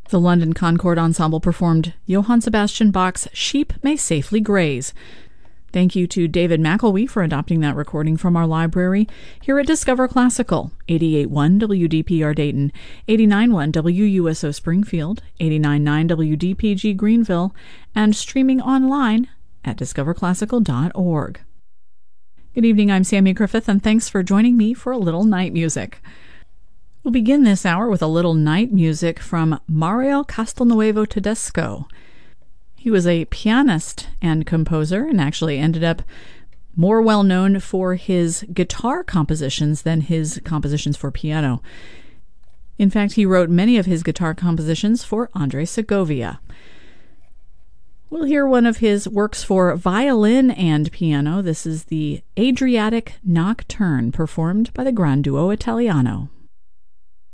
The London Concord Ensemble performed Johann Sebastian Bach's Sheep May Safely Graze. Thank you to David McElwee for adopting that recording from our library here at Discover Classical, 88.1 WDPR Dayton, 89.1 WUSO Springfield, 89.9 WDPG Greenville, and streaming online at discoverclassical.org. Good evening, I'm Sammy Griffith, and thanks for joining me for a little night music. We'll begin this hour with a little night music from Mario Castelnuovo Tedesco. He was a pianist and composer and actually ended up more well known for his guitar compositions than his compositions for piano. In fact, he wrote many of his guitar compositions for Andres Segovia. We'll hear one of his works for violin and piano. This is the Adriatic Nocturne, performed by the Gran Duo Italiano.